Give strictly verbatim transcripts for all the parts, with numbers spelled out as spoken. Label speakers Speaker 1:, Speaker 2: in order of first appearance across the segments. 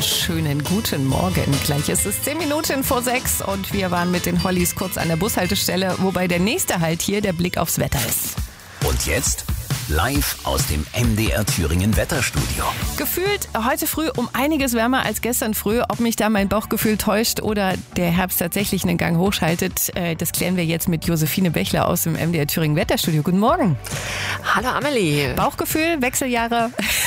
Speaker 1: einen schönen guten Morgen. Gleich ist es zehn Minuten vor sechs und wir waren mit den Hollies kurz an der Bushaltestelle, wobei der nächste Halt hier der Blick aufs Wetter ist.
Speaker 2: Und jetzt live aus dem M D R Thüringen Wetterstudio.
Speaker 1: Gefühlt heute früh um einiges wärmer als gestern früh. Ob mich da mein Bauchgefühl täuscht oder der Herbst tatsächlich einen Gang hochschaltet, das klären wir jetzt mit Josephine Bechler aus dem M D R Thüringen Wetterstudio. Guten Morgen.
Speaker 3: Hallo Amelie.
Speaker 1: Bauchgefühl, Wechseljahre?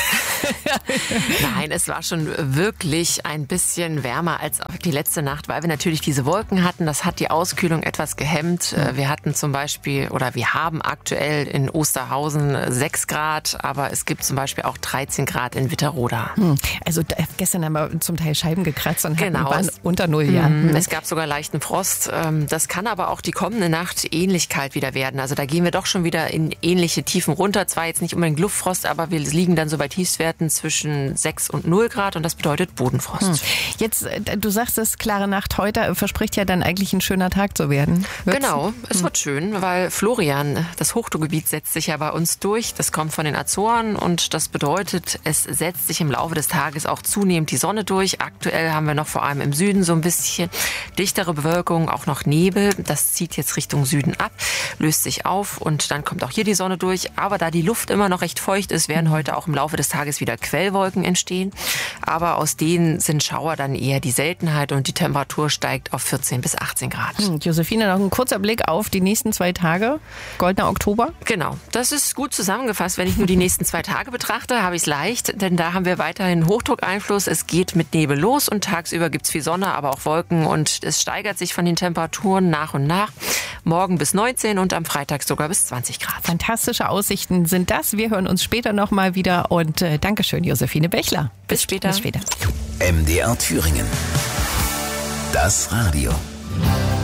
Speaker 3: Nein, es war schon wirklich ein bisschen wärmer als die letzte Nacht, weil wir natürlich diese Wolken hatten. Das hat die Auskühlung etwas gehemmt. Wir hatten zum Beispiel, oder wir haben aktuell in Osterhausen sechs Grad, aber es gibt zum Beispiel auch dreizehn Grad in Witteroda.
Speaker 1: Also gestern haben wir zum Teil Scheiben gekratzt und
Speaker 3: genau,
Speaker 1: waren unter Null. Ja.
Speaker 3: Mhm. Es gab sogar leichten Frost. Das kann aber auch die kommende Nacht ähnlich kalt wieder werden. Also da gehen wir doch schon wieder in ähnliche Tiefen runter. Zwar jetzt nicht unbedingt Luftfrost, aber wir liegen dann so bei Tiefstwerten zwischen sechs und null Grad und das bedeutet Bodenfrost.
Speaker 1: Hm. Jetzt, du sagst es, klare Nacht heute verspricht ja dann eigentlich ein schöner Tag zu werden. Wird's?
Speaker 3: Genau, es wird schön, weil Florian, das Hochdruckgebiet, setzt sich ja bei uns durch. Das kommt von den Azoren und das bedeutet, es setzt sich im Laufe des Tages auch zunehmend die Sonne durch. Aktuell haben wir noch vor allem im Süden so ein bisschen dichtere Bewölkung, auch noch Nebel. Das zieht jetzt Richtung Süden ab, löst sich auf und dann kommt auch hier die Sonne durch. Aber da die Luft immer noch recht feucht ist, werden heute auch im Laufe des Tages wieder Quellwolken entstehen. Aber aus denen sind Schauer dann eher die Seltenheit und die Temperatur steigt auf vierzehn bis achtzehn Grad.
Speaker 1: Hm, Josephine, noch ein kurzer Blick auf die nächsten zwei Tage. Goldener Oktober.
Speaker 3: Genau, das ist gut zusammengefasst. Wenn ich nur die nächsten zwei Tage betrachte, habe ich es leicht, denn da haben wir weiterhin Hochdruckeinfluss. Es geht mit Nebel los und tagsüber gibt es viel Sonne, aber auch Wolken und es steigert sich von den Temperaturen nach und nach. Morgen bis neunzehn und am Freitag sogar bis zwanzig Grad.
Speaker 1: Fantastische Aussichten sind das. Wir hören uns später nochmal wieder und äh, Dankeschön, Josephine Bechler.
Speaker 3: Bis später.
Speaker 1: Bis später.
Speaker 2: M D R Thüringen. Das Radio.